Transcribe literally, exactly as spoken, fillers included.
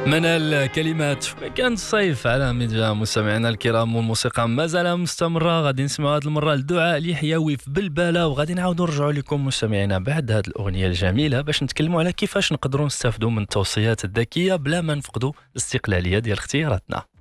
من الكلمات كان الصيف على مدى مستمعينا الكرام، والموسيقى ما زال مستمرة. غادي نسمعوا هذه المرة الدعاء اليحيوي في بلبلة، وغادي نعاودوا نرجعوا لكم مستمعينا بعد هذه الأغنية الجميلة باش نتكلموا على كيفاش نقدروا نستافدوا من التوصيات الذكية بلا ما نفقدوا الاستقلالية ديال اختياراتنا.